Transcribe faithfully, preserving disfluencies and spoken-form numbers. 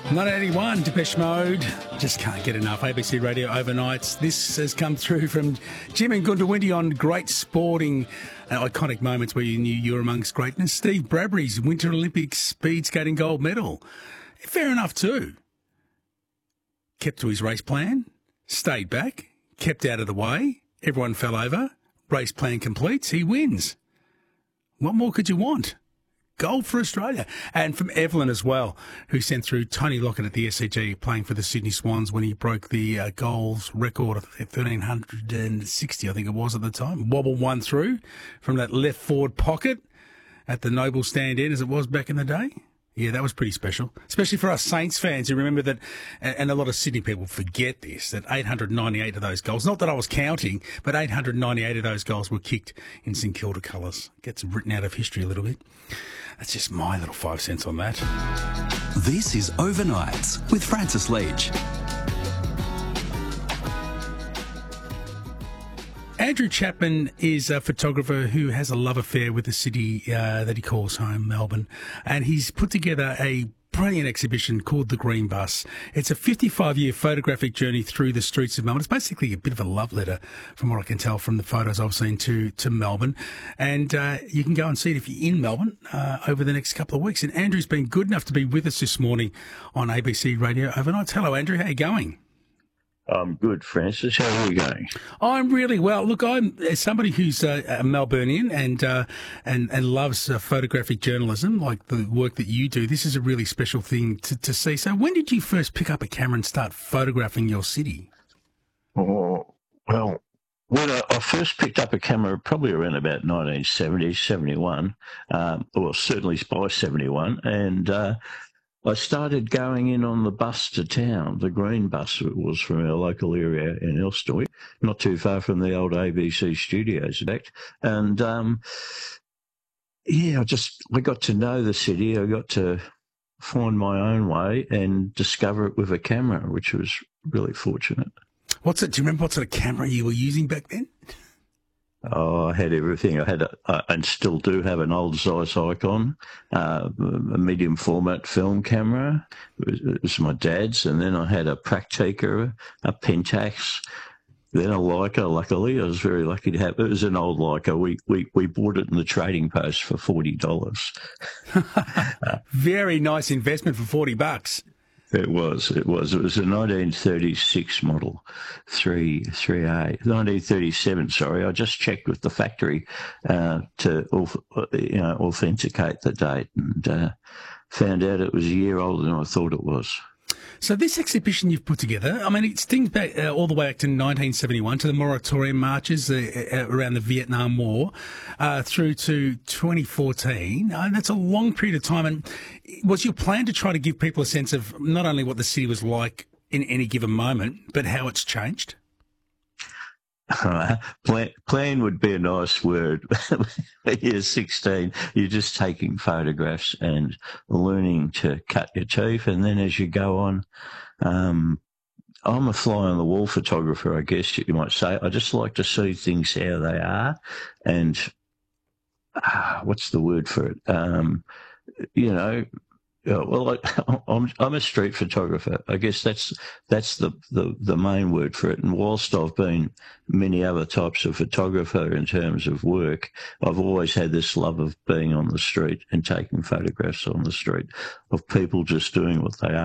nineteen eighty-one, Depeche Mode. Just can't get enough. A B C Radio Overnights. This has come through from Jim and Gundawindi on great sporting uh, iconic moments where you knew you were amongst greatness. Steve Bradbury's Winter Olympics speed skating gold medal. Fair enough too. Kept to his race plan, stayed back, kept out of the way. Everyone fell over. Race plan completes. He wins. What more could you want? Gold for Australia. And from Evelyn as well, who sent through Tony Lockett at the S C G playing for the Sydney Swans when he broke the uh, goals record of thirteen sixty, I think it was at the time. Wobble one through from that left forward pocket at the Noble stand end as it was back in the day. Yeah, that was pretty special, especially for us Saints fans who remember that, and a lot of Sydney people forget this, that eight hundred ninety-eight of those goals, not that I was counting, but eight hundred ninety-eight of those goals were kicked in St Kilda colours. Gets written out of history a little bit. That's just my little five cents on that. This is Overnights with Francis Leach. Andrew Chapman is a photographer who has a love affair with the city uh, that he calls home, Melbourne, and he's put together a brilliant exhibition called The Green Bus. It's a fifty-five-year photographic journey through the streets of Melbourne. It's basically a bit of a love letter, from what I can tell from the photos I've seen, to, to Melbourne. And uh, you can go and see it if you're in Melbourne uh, over the next couple of weeks. And Andrew's been good enough to be with us this morning on A B C Radio Overnight. Hello, Andrew. How are you going? I'm good, Francis. How are you going? I'm really well. Look, I'm as somebody who's uh, a Melburnian and uh, and and loves uh, photographic journalism, like the work that you do. This is a really special thing to, to see. So, when did you first pick up a camera and start photographing your city? Oh, well, when I, I first picked up a camera, probably around about nineteen seventy, seventy-one, um, or certainly by seventy-one, and uh, I started going in on the bus to town, the green bus. It was from our local area in Elsternwick, not too far from the old A B C studios, in fact. And, um, yeah, I just, I got to know the city. I got to find my own way and discover it with a camera, which was really fortunate. What's it? Do you remember what sort of camera you were using back then? Oh, I had everything. I had, a, uh, and still do have, an old Zeiss Icon, uh, a medium format film camera. It was, it was my dad's, and then I had a Praktica, a Pentax, then a Leica. Luckily, I was very lucky to have. It was an old Leica. We we we bought it in the Trading Post for forty dollars. Very nice investment for forty bucks. It was, it was. It was a nineteen thirty-six model, three, three A. nineteen thirty-seven, sorry. I just checked with the factory uh, to, you know, authenticate the date, and uh, found out it was a year older than I thought it was. So this exhibition you've put together, I mean, it stings back uh, all the way back to nineteen seventy-one, to the moratorium marches uh, around the Vietnam War, uh, through to twenty fourteen. Uh, that's a long period of time. And was your plan to try to give people a sense of not only what the city was like in any given moment, but how it's changed? Uh, plan, plan would be a nice word. When you're sixteen, you're just taking photographs and learning to cut your teeth. And then as you go on, um, I'm a fly-on-the-wall photographer, I guess you might say. I just like to see things how they are. And uh, what's the word for it? Um, you know, Yeah, well, I, I'm I'm a street photographer. I guess that's that's the, the, the main word for it. And whilst I've been many other types of photographer in terms of work, I've always had this love of being on the street and taking photographs on the street of people just doing what they are.